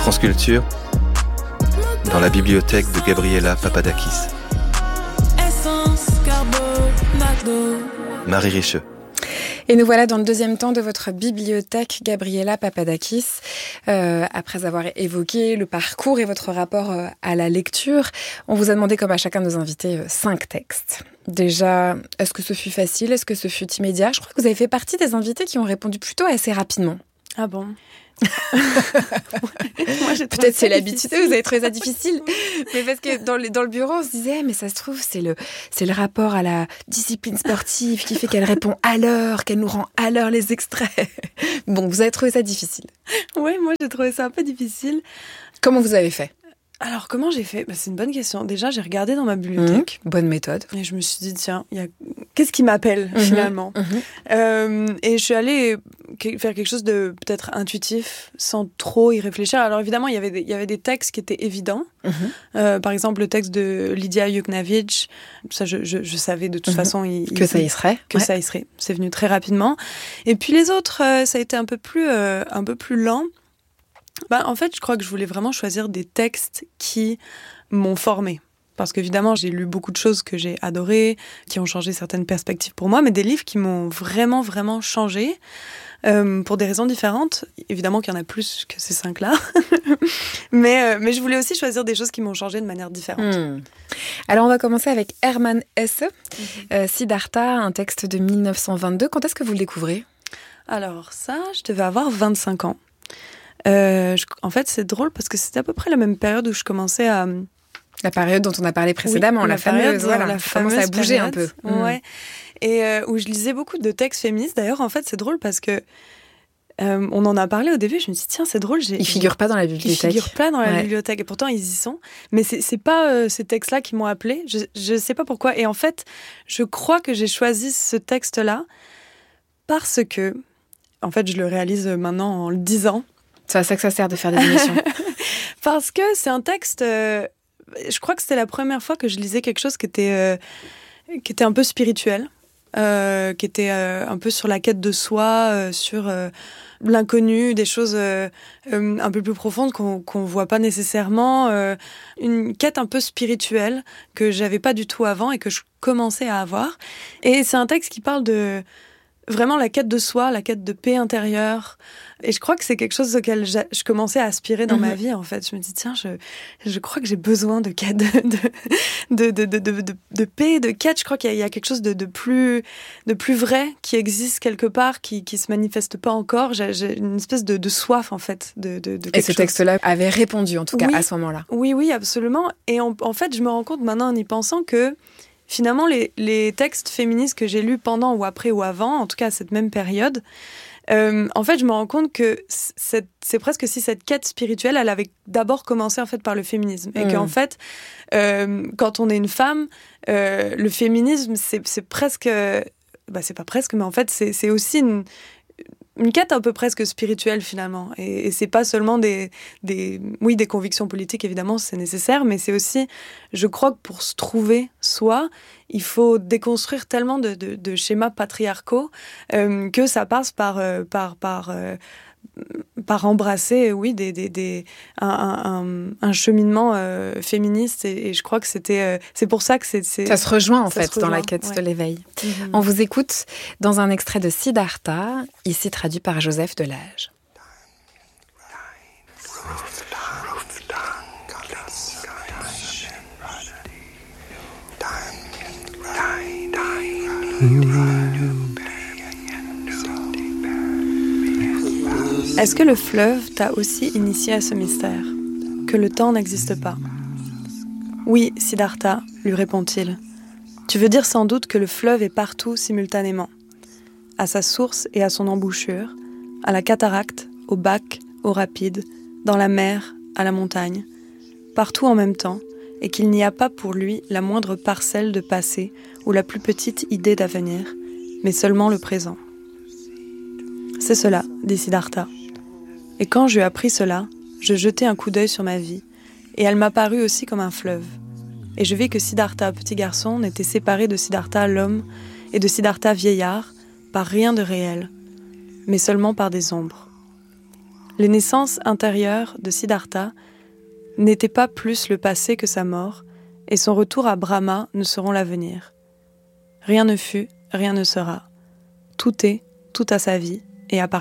France Culture, dans la bibliothèque de Gabriela Papadakis. Marie Richeux. Et nous voilà dans le deuxième temps de votre bibliothèque, Gabriela Papadakis. Après avoir évoqué le parcours et votre rapport à la lecture, on vous a demandé, comme à chacun de nos invités, 5 textes. Déjà, est-ce que ce fut facile? Est-ce que ce fut immédiat? Je crois que vous avez fait partie des invités qui ont répondu plutôt assez rapidement. Ah bon? Moi, peut-être c'est l'habitude, vous avez trouvé ça difficile. Mais parce que dans le bureau, on se disait, mais ça se trouve, c'est le rapport à la discipline sportive qui fait qu'elle répond à l'heure, qu'elle nous rend à l'heure les extraits. Bon, vous avez trouvé ça difficile? Oui, moi j'ai trouvé ça un peu difficile. Comment vous avez fait? Alors, comment j'ai fait? C'est une bonne question. Déjà, j'ai regardé dans ma bibliothèque. Bonne méthode. Et je me suis dit, tiens, qu'est-ce qui m'appelle finalement? Et je suis allée faire quelque chose de peut-être intuitif, sans trop y réfléchir. Alors évidemment, il y avait des textes qui étaient évidents. Par exemple, le texte de Lidia Yuknavitch. Ça, je savais de toute façon ça y serait. Ça y serait. C'est venu très rapidement. Et puis les autres, ça a été un peu plus lent. En fait, je crois que je voulais vraiment choisir des textes qui m'ont formée. Parce qu'évidemment, j'ai lu beaucoup de choses que j'ai adorées, qui ont changé certaines perspectives pour moi, mais des livres qui m'ont vraiment, vraiment changé, pour des raisons différentes. Évidemment qu'il y en a plus que ces 5-là. mais je voulais aussi choisir des choses qui m'ont changé de manière différente. Alors, on va commencer avec Hermann Hesse, Siddhartha, un texte de 1922. Quand est-ce que vous le découvrez? Alors ça, je devais avoir 25 ans. En fait, c'est drôle parce que c'était à peu près la même période où je commençais à... La période dont on a parlé précédemment, la fameuse, la commence à bouger période, un peu. Ouais. Et où je lisais beaucoup de textes féministes. D'ailleurs, en fait, c'est drôle parce que on en a parlé au début. Je me suis dit, tiens, c'est drôle. Ils figurent pas dans la bibliothèque. Ils figurent pas dans la bibliothèque. Et pourtant, ils y sont. Mais c'est pas ces textes-là qui m'ont appelée. Je sais pas pourquoi. Et en fait, je crois que j'ai choisi ce texte-là parce que, en fait, je le réalise maintenant en le disant. C'est à ça que ça sert de faire des émissions. Parce que c'est un texte... je crois que c'était la première fois que je lisais quelque chose qui était un peu spirituel, qui était un peu sur la quête de soi, sur l'inconnu, des choses un peu plus profondes qu'on voit pas nécessairement. Une quête un peu spirituelle que j'avais pas du tout avant et que je commençais à avoir. Et c'est un texte qui parle de... Vraiment la quête de soi, la quête de paix intérieure. Et je crois que c'est quelque chose auquel je commençais à aspirer dans ma vie, en fait. Je me dis, tiens, je crois que j'ai besoin de quête, de paix, de quête. Je crois qu'il y a quelque chose de plus vrai qui existe quelque part, qui se manifeste pas encore. J'ai une espèce de soif, en fait, de quelque chose. Et ce texte-là avait répondu, en tout cas, à ce moment-là. Oui, absolument. Et en fait, je me rends compte maintenant, en y pensant, que finalement, les textes féministes que j'ai lus pendant ou après ou avant, en tout cas à cette même période, en fait, je me rends compte que c'est presque si cette quête spirituelle, elle avait d'abord commencé en fait par le féminisme. Et qu'en fait, quand on est une femme, le féminisme, c'est presque... c'est pas presque, mais en fait, c'est aussi une quête un peu presque spirituelle finalement, et c'est pas seulement des convictions politiques, évidemment c'est nécessaire, mais c'est aussi, je crois que pour se trouver soi, il faut déconstruire tellement de schémas patriarcaux que ça passe par embrasser un cheminement féministe, et je crois que c'est pour ça que c'est ça se rejoint en fait dans la quête de l'éveil. On vous écoute dans un extrait de Siddhartha, ici traduit par Joseph Delage. Est-ce que le fleuve t'a aussi initié à ce mystère, que le temps n'existe pas? Oui, Siddhartha, lui répond-il. Tu veux dire sans doute que le fleuve est partout simultanément, à sa source et à son embouchure, à la cataracte, au bac, au rapide, dans la mer, à la montagne, partout en même temps, et qu'il n'y a pas pour lui la moindre parcelle de passé ou la plus petite idée d'avenir, mais seulement le présent. C'est cela, dit Siddhartha. Et quand j'eus appris cela, je jetai un coup d'œil sur ma vie, et elle m'apparut aussi comme un fleuve. Et je vis que Siddhartha, petit garçon, n'était séparé de Siddhartha, l'homme, et de Siddhartha, vieillard, par rien de réel, mais seulement par des ombres. Les naissances intérieures de Siddhartha n'étaient pas plus le passé que sa mort, et son retour à Brahma ne seront l'avenir. Rien ne fut, rien ne sera. Tout est, tout a sa vie, et appartient.